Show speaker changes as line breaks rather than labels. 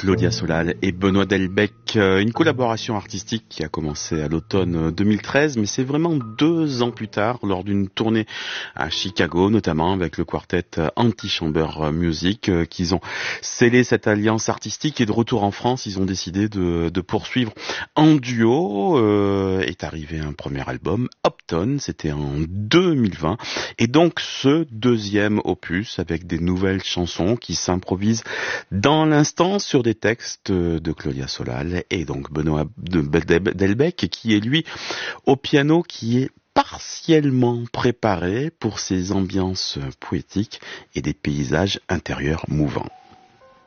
Claudia Solal et Benoît Delbecq, une collaboration artistique qui a commencé à l'automne 2013, mais c'est vraiment 2 ans plus tard, lors d'une tournée à Chicago, notamment avec le quartet Anti-Chamber Music, qu'ils ont scellé cette alliance artistique, et de retour en France, ils ont décidé de poursuivre en duo. Est arrivé un premier album, Upton, c'était en 2020, et donc ce 2e opus avec des nouvelles chansons qui s'improvisent dans l'instant sur des textes de Claudia Solal et donc Benoît Delbecq, qui est lui au piano, qui est partiellement préparé pour ses ambiances poétiques et des paysages intérieurs mouvants.